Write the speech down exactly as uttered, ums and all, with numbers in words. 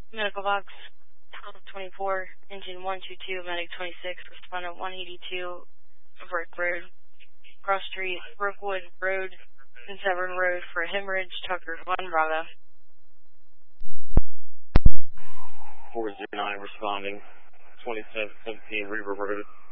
Medical box twelve twenty-four, engine one two two, medic twenty-six, respondent one eighty-two, Brick Road, Cross Street, Brookwood Road, and Severn Road for hemorrhage, Tucker one Bravo. four zero nine responding, twenty-seven seventeen River Road.